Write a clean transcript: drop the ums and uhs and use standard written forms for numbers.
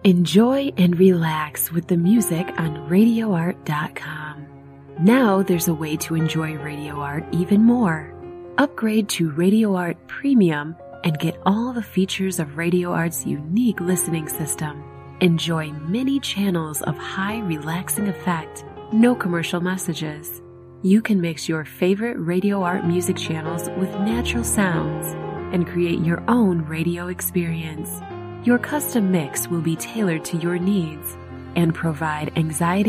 Enjoy and relax with the music on RadioArt.com. Now there's a way to enjoy Radio Art even more. Upgrade to Radio Art Premium and get all the features of Radio Art's unique listening system. Enjoy many channels of high relaxing effect, no commercial messages. You can mix your favorite Radio Art music channels with natural sounds and create your own radio experience. Your custom mix will be tailored to your needs and provide anxiety